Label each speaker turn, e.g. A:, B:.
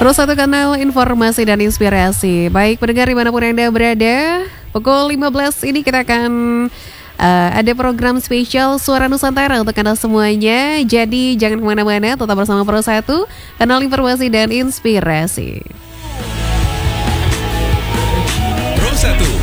A: Terus satu kanal informasi dan inspirasi. Baik pendengar dimanapun Anda berada, pukul 15 ini kita akan ada program spesial Suara Nusantara untuk Anda semuanya. Jadi jangan kemana-mana, tetap bersama Pro 1, kanal informasi dan inspirasi.
B: Pro 1